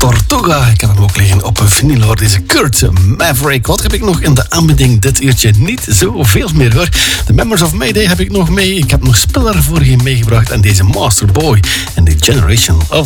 Tortuga. Ik heb hem ook liggen op een vinyl hoor. Deze Kurt Maverick. Wat heb ik nog in de aanbieding dit uurtje? Niet zoveel meer hoor. De Members of Mayday heb ik nog mee. Ik heb nog Spiller voor je meegebracht. En deze Masterboy en The Generation of